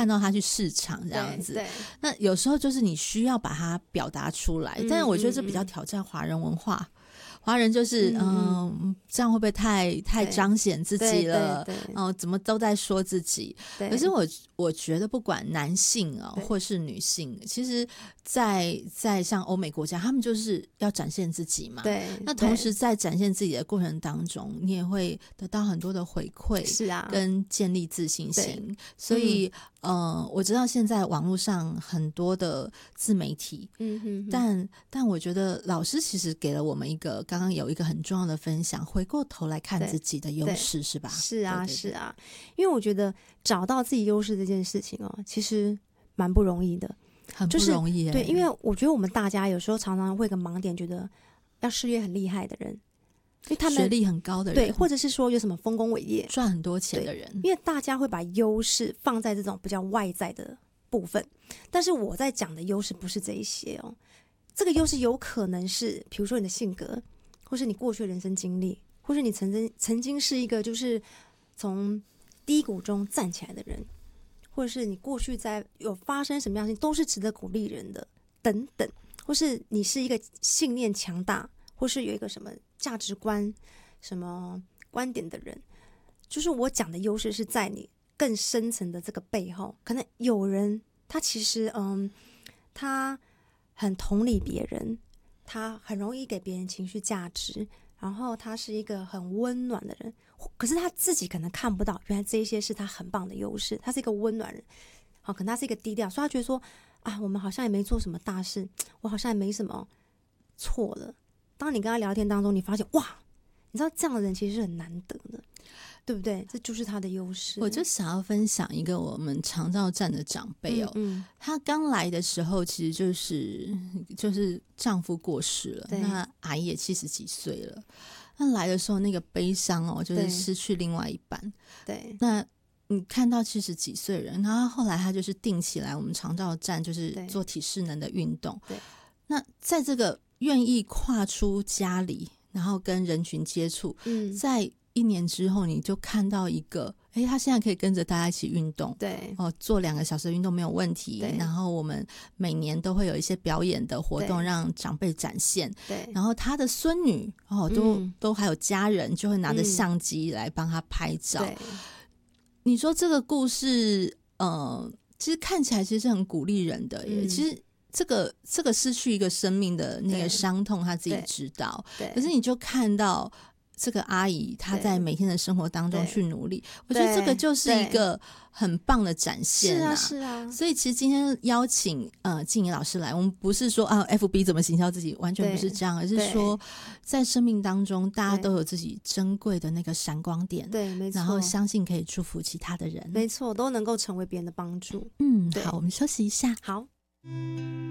看到他去市场这样子。那有时候就是你需要把它表达出来，但是我觉得这比较挑战华人文化。华人就是这样会不会太彰显自己了？怎么都在说自己？可是我觉得不管男性或是女性，其实在像欧美国家，他们就是要展现自己嘛。对，那同时在展现自己的过程当中，你也会得到很多的回馈，是啊，跟建立自信心。所以我知道现在网络上很多的自媒体，但我觉得老师其实给了我们一个。刚刚有一个很重要的分享，回过头来看自己的优势，是吧？是啊，是啊， 因为我觉得找到自己优势这件事情其实蛮不容易的， 很不容易对，因为我觉得我们大家有时候常常会有个盲点，觉得要事业很厉害的人，因为他们学历很高的人， 对，或者是说有什么丰功伟业、 赚很多钱的人， 因为大家会把优势放在这种比较外在的部分，但是我在讲的优势不是这一些这个优势有可能是，比如说你的性格。或是你过去的人生经历，或是你曾经是一个就是从低谷中站起来的人，或者是你过去在有发生什么样的事情都是值得鼓励人的等等，或是你是一个信念强大，或是有一个什么价值观、什么观点的人，就是我讲的优势是在你更深层的这个背后，可能有人他其实他很同理别人。他很容易给别人情绪价值，然后他是一个很温暖的人，可是他自己可能看不到，原来这一些是他很棒的优势。他是一个温暖人，可能他是一个低调，所以他觉得说我们好像也没做什么大事，我好像也没什么错了。当你跟他聊天当中，你发现哇，你知道这样的人其实是很难得的。对不对？这就是他的优势。 我就想要分享一个我们长照站的长辈他刚来的时候其实就是丈夫过世了，那阿姨也70几岁了。那来的时候那个悲伤就是失去另外一半。对，那你看到70几岁人，然后后来他就是定期来我们长照站，就是做体适能的运动。对，那在这个愿意跨出家里，然后跟人群接触，在1年之后你就看到一个他现在可以跟着大家一起运动，对做2个小时的运动没有问题。然后我们每年都会有一些表演的活动让长辈展现，对，然后他的孙女都还有家人就会拿着相机来帮他拍照。你说这个故事其实看起来其实是很鼓励人的耶。其实这个失去一个生命的那个伤痛他自己知道，可是你就看到这个阿姨她在每天的生活当中去努力，我觉得这个就是一个很棒的展现。是啊。所以其实今天邀请静怡老师来，我们不是说FB 怎么行销自己，完全不是这样，而是说在生命当中大家都有自己珍贵的那个闪光点，对，没错，然后相信可以祝福其他的人， 没错，都能够成为别人的帮助。 好，我们休息一下。 好。